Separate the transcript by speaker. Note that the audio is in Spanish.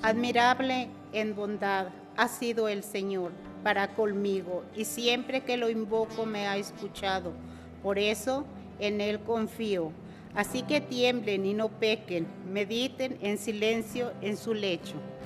Speaker 1: Admirable en bondad ha sido el Señor para conmigo, y siempre que lo invoco me ha escuchado. Por eso en Él confío. Así que tiemblen y no pequen, mediten en silencio en su lecho.